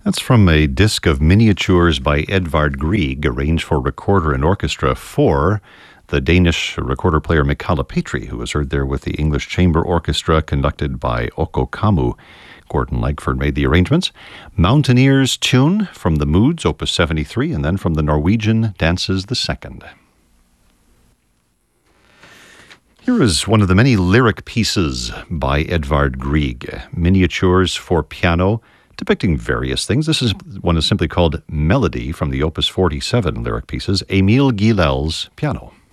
That's from a disc of miniatures by Edvard Grieg, arranged for recorder and orchestra for the Danish recorder-player Michala Petri, who was heard there with the English Chamber Orchestra, conducted by Okko Kammu. Gordon Legford made the arrangements. Mountaineers Tune from the Moods, Opus 73, and then from the Norwegian Dances the Second. Here is one of the many lyric pieces by Edvard Grieg, miniatures for piano, depicting various things. This one is simply called Melody from the Opus 47 lyric pieces, Emil Gilels Piano.